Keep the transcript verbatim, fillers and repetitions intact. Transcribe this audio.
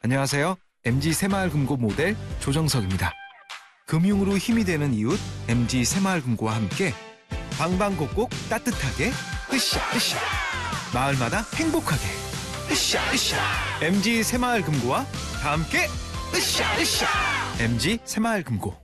안녕하세요. 엠지 새마을금고 모델 조정석입니다. 금융으로 힘이 되는 이웃 엠지 새마을금고와 함께 방방곡곡 따뜻하게 으쌰 으쌰 마을마다 행복하게 으쌰 으쌰 엠지 새마을금고와 다 함께 으쌰 으쌰 엠지 새마을금고.